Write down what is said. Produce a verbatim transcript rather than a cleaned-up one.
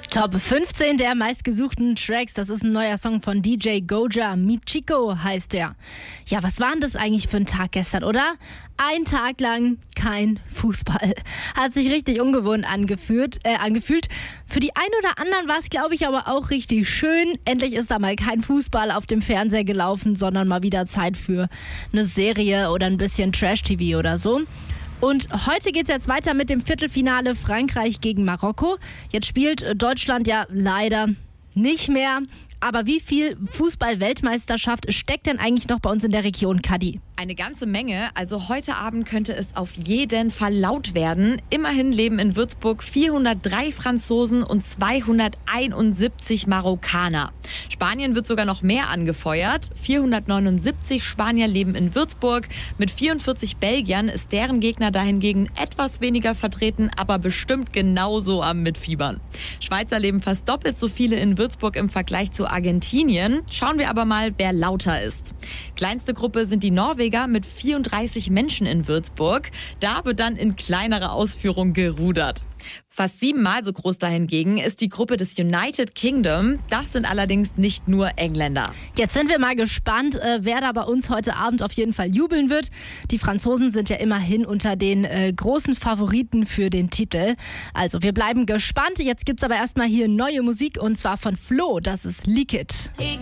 Top fünfzehn der meistgesuchten Tracks. Das ist ein neuer Song von D J Goja. Michiko heißt der. Ja, was war denn das eigentlich für ein Tag gestern, oder? Ein Tag lang kein Fußball. Hat sich richtig ungewohnt angefühlt. Äh, angefühlt. Für die einen oder anderen war es, glaube ich, aber auch richtig schön. Endlich ist da mal kein Fußball auf dem Fernseher gelaufen, sondern mal wieder Zeit für eine Serie oder ein bisschen Trash-T V oder so. Und heute geht es jetzt weiter mit dem Viertelfinale Frankreich gegen Marokko. Jetzt spielt Deutschland ja leider nicht mehr. Aber wie viel Fußball-Weltmeisterschaft steckt denn eigentlich noch bei uns in der Region, Kadi? Eine ganze Menge. Also heute Abend könnte es auf jeden Fall laut werden. Immerhin leben in Würzburg vierhundertdrei Franzosen und zweihunderteinundsiebzig Marokkaner. Spanien wird sogar noch mehr angefeuert. vierhundertneunundsiebzig Spanier leben in Würzburg. Mit vierundvierzig Belgiern ist deren Gegner dahingegen etwas weniger vertreten, aber bestimmt genauso am Mitfiebern. Schweizer leben fast doppelt so viele in Würzburg im Vergleich zu Argentinien. Schauen wir aber mal, wer lauter ist. Kleinste Gruppe sind die Norweger mit vierunddreißig Menschen in Würzburg. Da wird dann in kleinerer Ausführung gerudert. Fast siebenmal so groß dahingegen ist die Gruppe des United Kingdom. Das sind allerdings nicht nur Engländer. Jetzt sind wir mal gespannt, wer da bei uns heute Abend auf jeden Fall jubeln wird. Die Franzosen sind ja immerhin unter den äh, großen Favoriten für den Titel. Also wir bleiben gespannt. Jetzt gibt's aber erstmal hier neue Musik und zwar von Flo. Das ist Leak It.